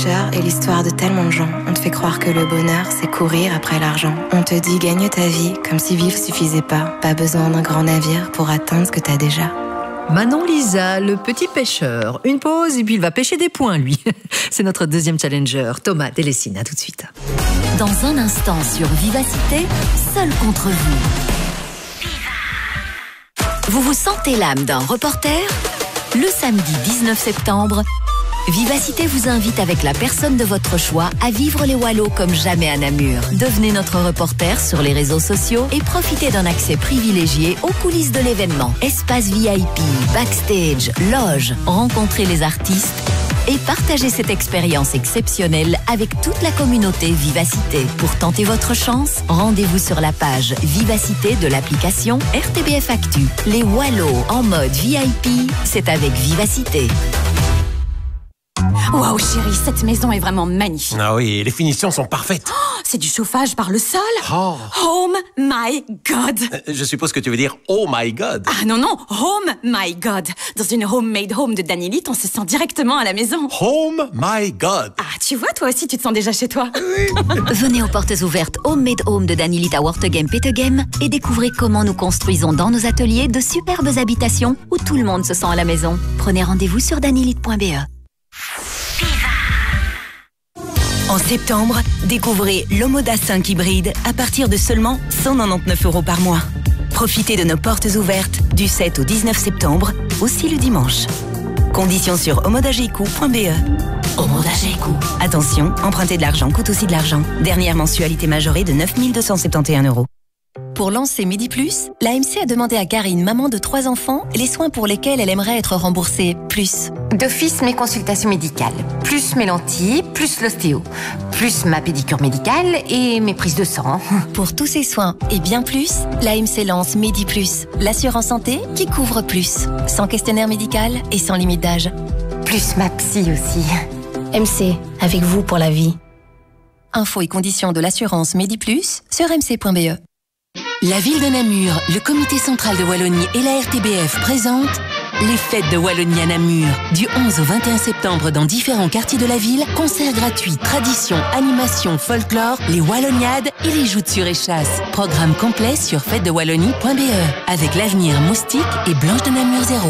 pêcheur est l'histoire de tellement de gens. On te fait croire que le bonheur, c'est courir après l'argent. On te dit gagne ta vie, comme si vivre suffisait pas. Pas besoin d'un grand navire pour atteindre ce que t'as déjà. Manon Lisa, le petit pêcheur. Une pause et puis il va pêcher des points, lui. C'est notre deuxième challenger, Thomas Delessine. À tout de suite. Dans un instant sur Vivacité, seul contre vous. Vous vous sentez l'âme d'un reporter ? Le samedi 19 septembre, Vivacité vous invite avec la personne de votre choix à vivre les Wallos comme jamais à Namur. Devenez notre reporter sur les réseaux sociaux et profitez d'un accès privilégié aux coulisses de l'événement. Espace VIP, backstage, loge, rencontrez les artistes et partagez cette expérience exceptionnelle avec toute la communauté Vivacité. Pour tenter votre chance, rendez-vous sur la page Vivacité de l'application RTBF Actu. Les Wallos en mode VIP, c'est avec Vivacité. Waouh chérie, cette maison est vraiment magnifique. Ah oui, les finitions sont parfaites. Oh, c'est du chauffage par le sol. Oh. Home my God. Je suppose que tu veux dire oh my God. Ah non, home my God. Dans une homemade home de Danielite, on se sent directement à la maison. Home my God. Ah, tu vois, toi aussi, tu te sens déjà chez toi. Venez aux portes ouvertes Homemade Home de Danielite à Wortegem Petegem et découvrez comment nous construisons dans nos ateliers de superbes habitations où tout le monde se sent à la maison. Prenez rendez-vous sur danielite.be. En septembre, découvrez l'Omoda 5 hybride à partir de seulement 199 € par mois. Profitez de nos portes ouvertes du 7 au 19 septembre, aussi le dimanche. Conditions sur omodageco.be. Omoda Geco. Attention, emprunter de l'argent coûte aussi de l'argent. Dernière mensualité majorée de 9 271 €. Pour lancer Midi Plus, l'AMC a demandé à Karine, maman de 3 enfants, les soins pour lesquels elle aimerait être remboursée plus. D'office, mes consultations médicales, plus mes lentilles, plus l'ostéo, plus ma pédicure médicale et mes prises de sang. Pour tous ces soins et bien plus, l'AMC lance Midi Plus, l'assurance santé qui couvre plus, sans questionnaire médical et sans limite d'âge. Plus ma psy aussi. MC, avec vous pour la vie. Infos et conditions de l'assurance Midi Plus sur mc.be. La ville de Namur, le comité central de Wallonie et la RTBF présentent les fêtes de Wallonie à Namur. Du 11 au 21 septembre dans différents quartiers de la ville, concerts gratuits, traditions, animations, folklore, les Walloniades et les joutes sur échasse. Programme complet sur fêtesdewallonie.be avec l'avenir Moustique et Blanche de Namur 0.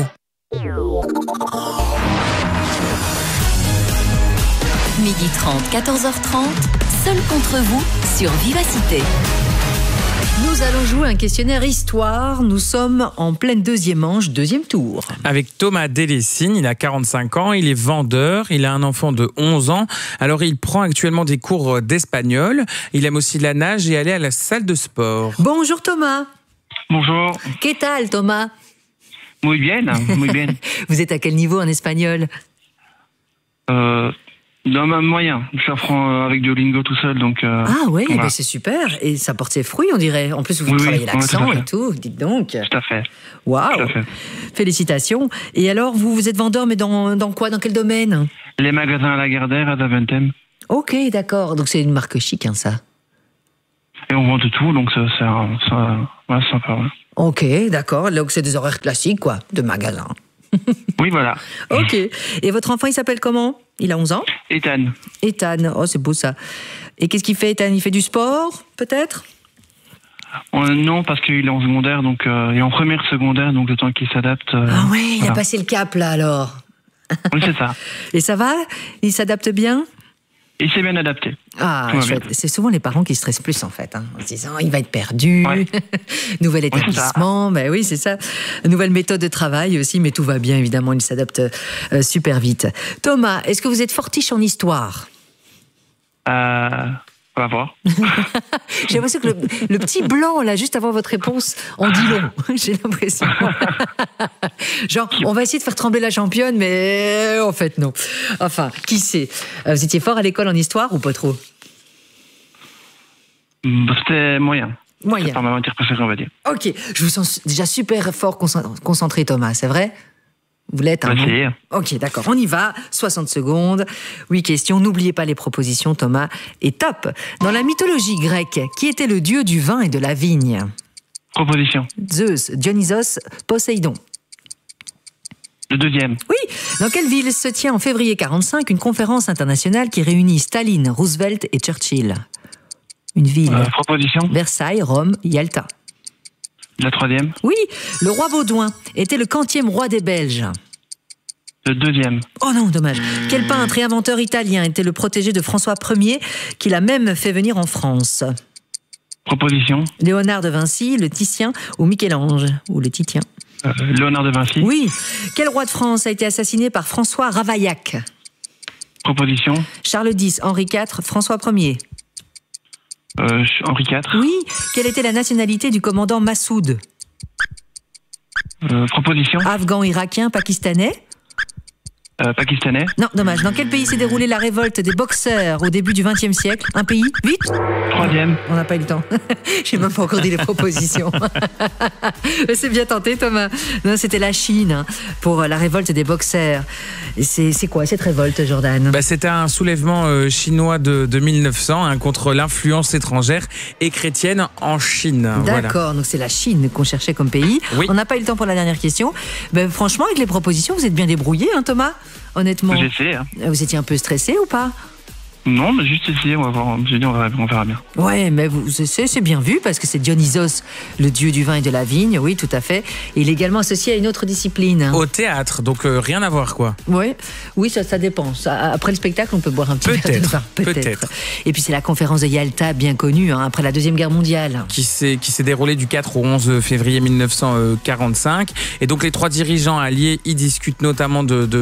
Midi 30, 14h30, seul contre vous sur Vivacité. Nous allons jouer un questionnaire histoire. Nous sommes en pleine deuxième manche, deuxième tour. Avec Thomas Delessine, il a 45 ans, il est vendeur, il a un enfant de 11 ans. Alors il prend actuellement des cours d'espagnol. Il aime aussi la nage et aller à la salle de sport. Bonjour Thomas. Bonjour. ¿Qué tal Thomas? Muy bien, muy bien. Vous êtes à quel niveau en espagnol? Dans ma moyen, je l'apprends avec Duolingo tout seul, donc. Ah oui, voilà. bah c'est super. Et ça porte ses fruits, on dirait. En plus, vous travaillez l'accent et tout. Dites donc. Tout à fait. Waouh. Tout à fait. Félicitations. Et alors, vous êtes vendeur, mais dans quoi? Dans quel domaine? Les magasins à la Gardère, à Zaventem. Ok, d'accord. Donc c'est une marque chic, hein, ça. Et on vend de tout, donc c'est sympa. Ouais. Ok, d'accord. Donc c'est des horaires classiques, quoi, de magasin. Oui, voilà. Ok. Et votre enfant, il s'appelle comment? Il a 11 ans? Ethan. Ethan. Oh, c'est beau ça. Et qu'est-ce qu'il fait, Ethan? Il fait du sport, peut-être? Non, parce qu'il est en secondaire, donc il est en première secondaire, donc le temps qu'il s'adapte. Ah ouais, il voilà. a passé le cap là alors. Oui, c'est ça. Et ça va? Il s'adapte bien? Il s'est bien adapté. Ah, Tout va chouette. bien. C'est souvent les parents qui stressent plus en fait, hein, en se disant il va être perdu, Ouais. nouvel c'est établissement, ben oui c'est ça, nouvelle méthode de travail aussi, mais tout va bien évidemment, il s'adapte super vite. Thomas, est-ce que vous êtes fortiche en histoire? On va voir. J'ai l'impression que le petit blanc là, juste avant votre réponse, en dit long. J'ai l'impression. Genre, on va essayer de faire trembler la championne, mais en fait non. Enfin, qui sait? Vous étiez fort à l'école en histoire ou pas trop? C'était moyen. Moyen. C'est pas ma matière préférée, on va dire. Ok, je vous sens déjà super fort concentré, Thomas, c'est vrai? Vous l'êtes, hein? On va essayer. Ok, d'accord, on y va. 60 secondes. 8 questions. N'oubliez pas les propositions, Thomas. Et top! Dans la mythologie grecque, qui était le dieu du vin et de la vigne? Proposition. Zeus, Dionysos, Poséidon. Le deuxième. Oui. Dans quelle ville se tient en février 45 une conférence internationale qui réunit Staline, Roosevelt et Churchill? Une ville. Proposition. Versailles, Rome, Yalta. La troisième. Oui. Le roi Baudouin était le quantième roi des Belges? Le deuxième. Oh non, dommage. Quel peintre et inventeur italien était le protégé de François Ier, qu'il a même fait venir en France? Proposition. Léonard de Vinci, le Titien ou Michel-Ange? Ou le Titien? Léonard de Vinci. Oui. Quel roi de France a été assassiné par François Ravaillac? Proposition. Charles X, Henri IV, François Ier. Henri IV. Oui. Quelle était la nationalité du commandant Massoud? Proposition. Afghan, irakien, pakistanais? Pakistanais. Non, dommage. Dans quel pays s'est déroulée la révolte des boxeurs au début du XXe siècle? Un pays? Vite. Troisième. On n'a pas eu le temps. J'ai même pas encore dit les propositions. C'est bien tenté, Thomas. Non, c'était la Chine pour la révolte des boxeurs. Et c'est quoi cette révolte, Jordan? C'était un soulèvement chinois de 1900 contre l'influence étrangère et chrétienne en Chine. D'accord, voilà. donc c'est la Chine qu'on cherchait comme pays. Oui. On n'a pas eu le temps pour la dernière question. Franchement, avec les propositions, vous êtes bien débrouillé, hein, Thomas? Honnêtement. J'ai essayé. Hein. Vous étiez un peu stressé ou pas? Non, mais juste essayer, on va voir. J'ai dit, on verra bien. Ouais, mais c'est bien vu parce que c'est Dionysos, le dieu du vin et de la vigne, oui, tout à fait. Et il est également associé à une autre discipline. Au théâtre, donc rien à voir, quoi. Ouais. Oui, ça dépend. Après le spectacle, on peut boire un petit verre de vin. Peut-être. Et puis c'est la conférence de Yalta, bien connue, après la Deuxième Guerre mondiale. Qui s'est déroulée du 4 au 11 février 1945. Et donc les trois dirigeants alliés, ils discutent notamment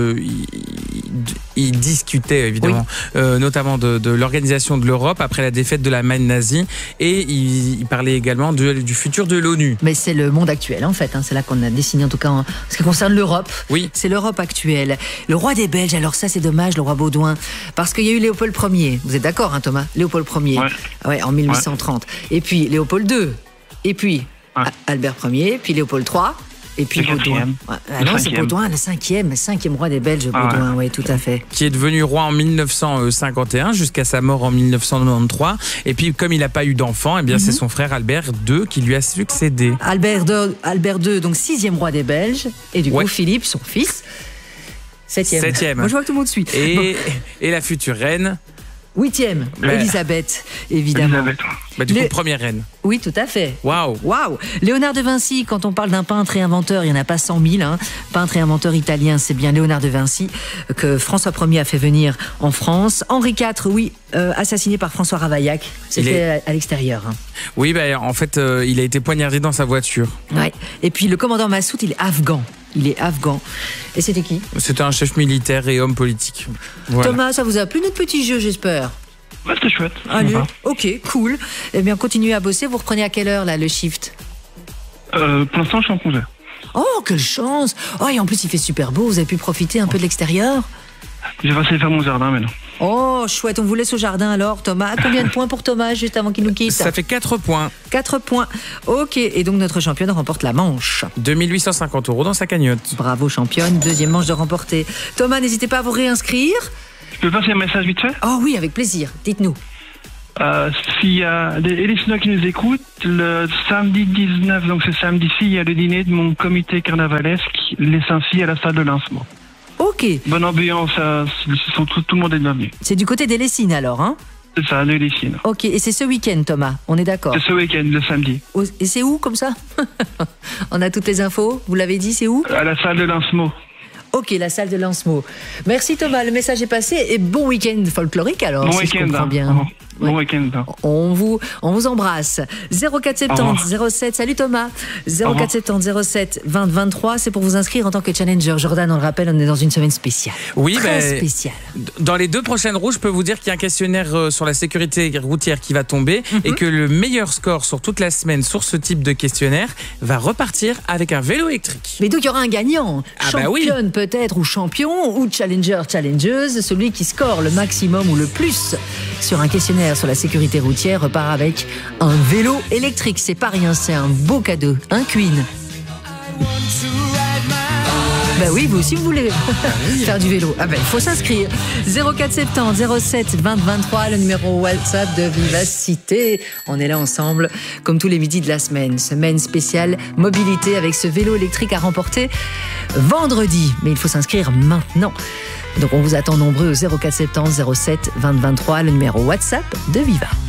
ils discutaient évidemment, notamment de l'organisation de l'Europe après la défaite de l'Allemagne nazie, et il parlait également du futur de l'ONU. Mais c'est le monde actuel en fait, c'est là qu'on a dessiné en tout cas en ce qui concerne l'Europe. Oui. C'est l'Europe actuelle. Le roi des Belges, alors ça c'est dommage, le roi Baudouin, parce qu'il y a eu Léopold Ier. Vous êtes d'accord, Thomas? Léopold Ier, en 1830. Et puis Léopold II, et puis Albert Ier, puis Léopold III. Et puis Baudouin. Non, c'est Baudouin, le cinquième roi des Belges, Baudouin, oui, tout à fait. Qui est devenu roi en 1951 jusqu'à sa mort en 1993. Et puis, comme il n'a pas eu d'enfant, c'est son frère Albert II qui lui a succédé. Albert II, donc 6e roi des Belges. Et du coup, Philippe, son fils, 7e. Moi, je vois que tout le monde suit. Et la future reine 8e, Elisabeth, évidemment. Du coup, première reine. Oui, tout à fait. Waouh. Léonard de Vinci, quand on parle d'un peintre et inventeur, il n'y en a pas 100 000. Peintre et inventeur italien, c'est bien Léonard de Vinci que François Ier a fait venir en France. Henri IV, assassiné par François Ravaillac. C'était à l'extérieur. Oui, en fait, il a été poignardé dans sa voiture. Ouais. Et puis le commandant Massoud, il est afghan. Et c'était qui? C'était un chef militaire et homme politique. Voilà. Thomas, ça vous a plu notre petit jeu, j'espère? Ouais, c'était chouette. Allez, ok, cool. Eh bien, continuez à bosser. Vous reprenez à quelle heure, là, le shift? Pour l'instant, je suis en congé. Oh, quelle chance! Oh, et en plus, il fait super beau. Vous avez pu profiter un peu de l'extérieur? J'ai passé faire mon jardin maintenant. Oh, chouette. On vous laisse au jardin alors, Thomas. Combien de points pour Thomas, juste avant qu'il nous quitte? Ça fait 4 points. 4 points. Ok. Et donc, notre championne remporte la manche. 2 850 € dans sa cagnotte. Bravo, championne. Deuxième manche de remporter. Thomas, n'hésitez pas à vous réinscrire. Je peux passer un message vite fait? Oh oui, avec plaisir. Dites-nous. S'il y a des lycéens qui nous écoutent, le samedi 19, donc c'est samedi-ci, il y a le dîner de mon comité carnavalesque, les Saint-Cy à la salle de Lincement. Ok. Bonne ambiance, tout le monde est bienvenu. C'est du côté des Lessines alors, hein? C'est ça, les Lessines. Ok, et c'est ce week-end, Thomas, on est d'accord? C'est ce week-end, le samedi. Et c'est où, comme ça? On a toutes les infos, vous l'avez dit, c'est où? À la salle de Lincement. Ok, la salle de Lancemo. Merci Thomas, le message est passé et bon week-end folklorique alors. Bon si week-end. Je comprends bien. Bon week-end. On vous embrasse. 0470 07. Salut Thomas. 0470 07 20 23. C'est pour vous inscrire en tant que challenger. Jordan, on le rappelle, on est dans une semaine spéciale. Oui, très spéciale. Dans les 2 prochaines roues, je peux vous dire qu'il y a un questionnaire sur la sécurité routière qui va tomber et que le meilleur score sur toute la semaine sur ce type de questionnaire va repartir avec un vélo électrique. Mais donc il y aura un gagnant. Championne peut-être ou champion ou challengeuse. Celui qui score le maximum ou le plus sur un questionnaire sur la sécurité routière repart avec un vélo électrique. C'est pas rien, c'est un beau cadeau. Un Queen. bah oui, vous aussi vous voulez faire du vélo. Ah ben il faut s'inscrire. 0470 07 20 23, le numéro WhatsApp de Vivacité. On est là ensemble comme tous les midis de la semaine. Semaine spéciale mobilité avec ce vélo électrique à remporter vendredi. Mais il faut s'inscrire maintenant. Donc on vous attend nombreux au 0470 07 20 23, le numéro WhatsApp de Viva.